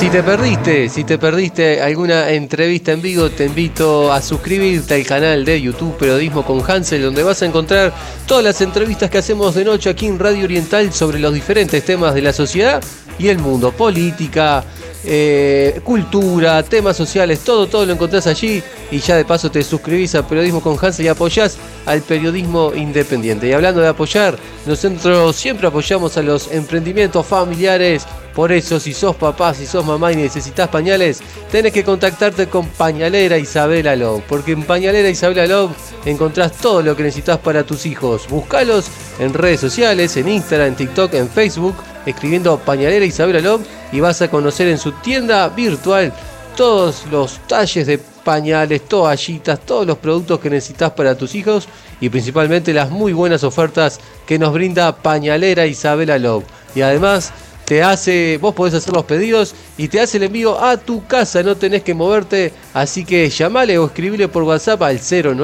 Si te perdiste alguna entrevista en vivo, te invito a suscribirte al canal de YouTube Periodismo con Hansel, donde vas a encontrar todas las entrevistas que hacemos de noche aquí en Radio Oriental sobre los diferentes temas de la sociedad y el mundo, política, cultura, temas sociales, todo lo encontrás allí, y ya de paso te suscribís a Periodismo con Hansel y apoyás al periodismo independiente. Y hablando de apoyar, nosotros siempre apoyamos a los emprendimientos familiares. Por eso, si sos papá, si sos mamá y necesitas pañales, tenés que contactarte con Pañalera Isabela Love, porque en Pañalera Isabela Love encontrás todo lo que necesitas para tus hijos. Búscalos en redes sociales, en Instagram, en TikTok, en Facebook, escribiendo Pañalera Isabela Love, y vas a conocer en su tienda virtual todos los talles de pañales, toallitas, todos los productos que necesitas para tus hijos, y principalmente las muy buenas ofertas que nos brinda Pañalera Isabela Love. Y además vos podés hacer los pedidos y te hace el envío a tu casa, no tenés que moverte, así que llamale o escribile por WhatsApp al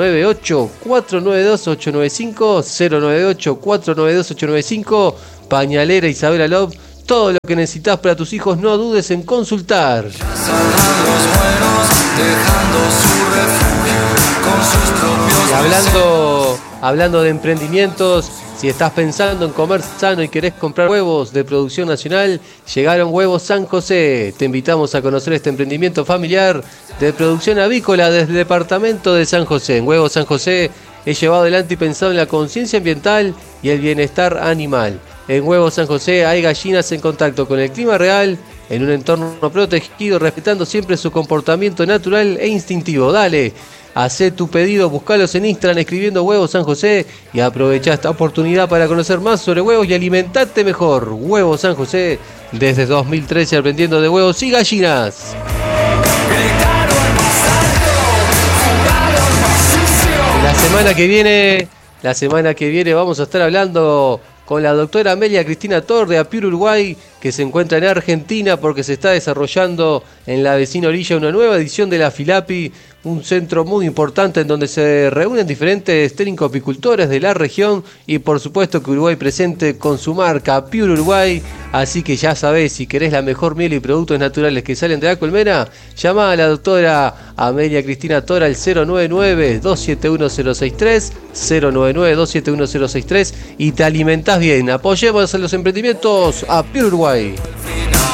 098-492-895, 098-492-895, Pañalera Isabela Love, todo lo que necesitas para tus hijos, no dudes en consultar. Y hablando de emprendimientos, si estás pensando en comer sano y querés comprar huevos de producción nacional, llegaron Huevos San José. Te invitamos a conocer este emprendimiento familiar de producción avícola desde el departamento de San José. En Huevos San José es llevado adelante y pensado en la conciencia ambiental y el bienestar animal. En Huevos San José hay gallinas en contacto con el clima real, en un entorno protegido, respetando siempre su comportamiento natural e instintivo. Dale, hacé tu pedido, buscalos en Instagram escribiendo Huevos San José y aprovecha esta oportunidad para conocer más sobre huevos y alimentate mejor. Huevos San José, desde 2013 aprendiendo de huevos y gallinas. La semana que viene vamos a estar hablando con la doctora Amelia Cristina Tor de Apure Uruguay, que se encuentra en Argentina porque se está desarrollando en la vecina orilla una nueva edición de la Filapi, un centro muy importante en donde se reúnen diferentes trincoapicultores de la región y por supuesto que Uruguay presente con su marca Apure Uruguay. Así que ya sabés, si querés la mejor miel y productos naturales que salen de la colmena, llama a la doctora Amelia Cristina Tor al 099-271-063, 099-271-063 y te alimentás bien. Apoyemos a los emprendimientos Apure Uruguay.